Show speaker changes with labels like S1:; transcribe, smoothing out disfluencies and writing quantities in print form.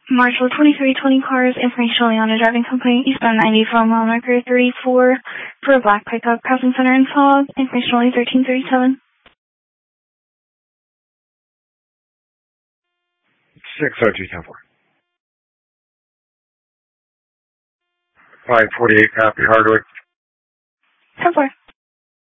S1: Marshall 2320 cars, information only on a driving complaint, eastbound 94 mile marker 34 for a black pickup, crossing center and fog, information only 1337.
S2: 60210-4. 548 copy, Hardwick.
S1: 10-4.